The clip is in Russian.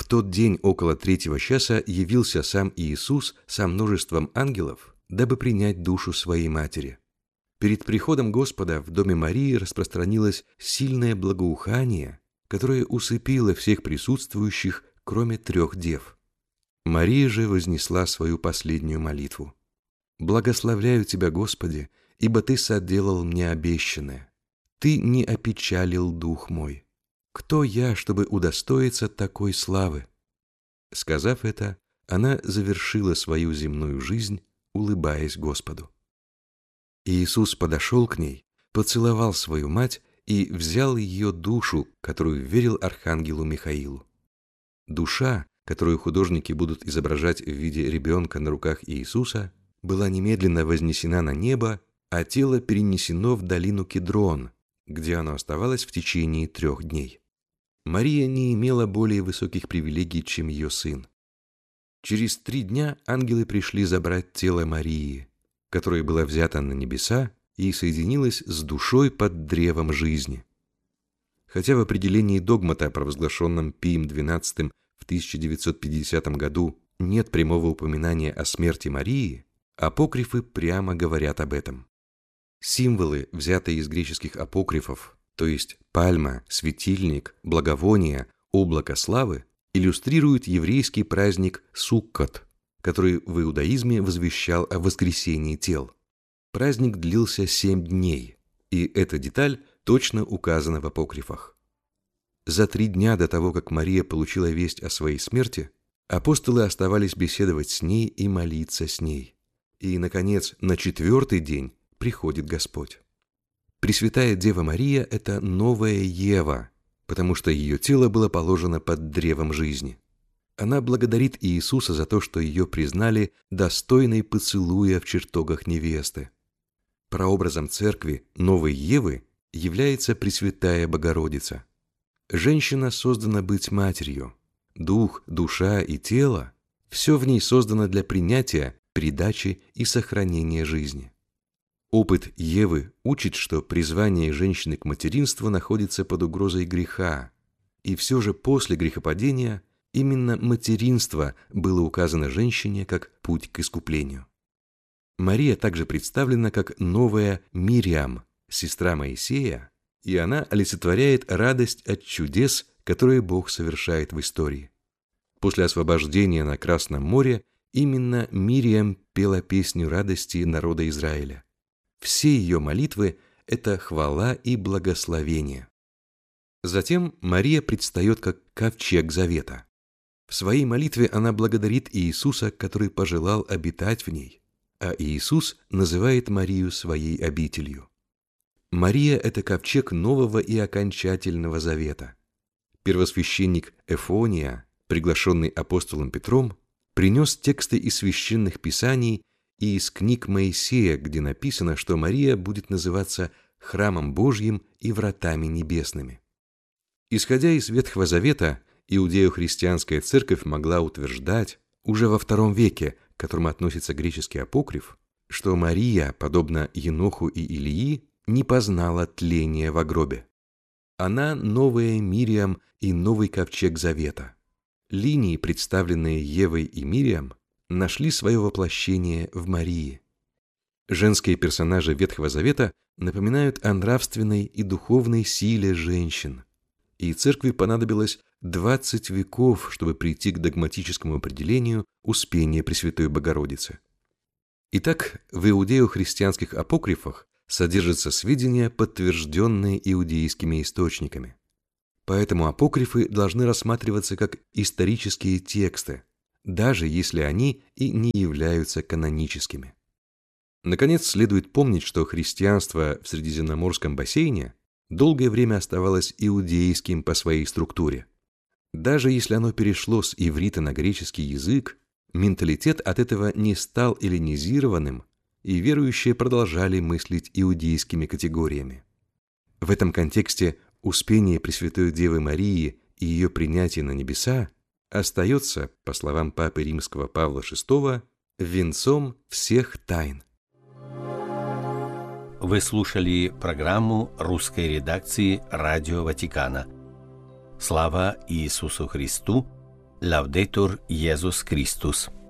тот день около 3 часа явился сам Иисус со множеством ангелов, дабы принять душу своей матери. Перед приходом Господа в доме Марии распространилось сильное благоухание, которое усыпило всех присутствующих, кроме 3 дев. Мария же вознесла свою последнюю молитву. «Благословляю Тебя, Господи, ибо Ты соделал мне обещанное. Ты не опечалил дух мой. Кто я, чтобы удостоиться такой славы?» Сказав это, она завершила свою земную жизнь, улыбаясь Господу. Иисус подошел к ней, поцеловал свою мать и взял ее душу, которую верил архангелу Михаилу. Душа, которую художники будут изображать в виде ребенка на руках Иисуса, была немедленно вознесена на небо, а тело перенесено в долину Кедрон, где оно оставалось в течение 3 дней. Мария не имела более высоких привилегий, чем ее сын. Через 3 дня ангелы пришли забрать тело Марии, которое было взято на небеса и соединилось с душой под древом жизни. Хотя в определении догмата, провозглашенном Пием XII в 1950 году, нет прямого упоминания о смерти Марии, апокрифы прямо говорят об этом. Символы, взятые из греческих апокрифов, то есть пальма, светильник, благовоние, облако славы, иллюстрируют еврейский праздник Суккот, который в иудаизме возвещал о воскресении тел. Праздник длился 7 дней, и эта деталь точно указана в апокрифах. За 3 дня до того, как Мария получила весть о своей смерти, апостолы оставались беседовать с ней и молиться с ней. И, наконец, на 4-й день приходит Господь. Пресвятая Дева Мария – это новая Ева, потому что ее тело было положено под древом жизни. Она благодарит Иисуса за то, что ее признали достойной поцелуя в чертогах невесты. Прообразом церкви новой Евы является Пресвятая Богородица. Женщина создана быть матерью. Дух, душа и тело – все в ней создано для принятия, передачи и сохранения жизни. Опыт Евы учит, что призвание женщины к материнству находится под угрозой греха, и все же после грехопадения именно материнство было указано женщине как путь к искуплению. Мария также представлена как новая Мириам, сестра Моисея, и она олицетворяет радость от чудес, которые Бог совершает в истории. После освобождения на Красном море именно Мириам пела песню радости народа Израиля. Все ее молитвы – это хвала и благословение. Затем Мария предстает как ковчег завета. В своей молитве она благодарит Иисуса, который пожелал обитать в ней, а Иисус называет Марию своей обителью. Мария – это ковчег нового и окончательного завета. Первосвященник Эфония, приглашенный апостолом Петром, принес тексты из священных писаний и из книг Моисея, где написано, что Мария будет называться храмом Божьим и вратами небесными. Исходя из Ветхого Завета, иудео-христианская церковь могла утверждать уже во II веке, к которому относится греческий апокриф, что Мария, подобно Еноху и Илии, не познала тления во гробе. Она новая Мириам и новый ковчег завета. Линии, представленные Евой и Мириам, нашли свое воплощение в Марии. Женские персонажи Ветхого Завета напоминают о нравственной и духовной силе женщин, и церкви понадобилось 20 веков, чтобы прийти к догматическому определению Успения Пресвятой Богородицы. Итак, в иудео-христианских апокрифах содержатся сведения, подтвержденные иудейскими источниками. Поэтому апокрифы должны рассматриваться как исторические тексты, даже если они и не являются каноническими. Наконец, следует помнить, что христианство в Средиземноморском бассейне долгое время оставалось иудейским по своей структуре. Даже если оно перешло с иврита на греческий язык, менталитет от этого не стал эллинизированным, и верующие продолжали мыслить иудейскими категориями. В этом контексте Успение Пресвятой Девы Марии и ее принятие на небеса остается, по словам Папы Римского Павла VI, венцом всех тайн. Вы слушали программу русской редакции Радио Ватикана. Слава Иисусу Христу! Laudetur Jesus Christus.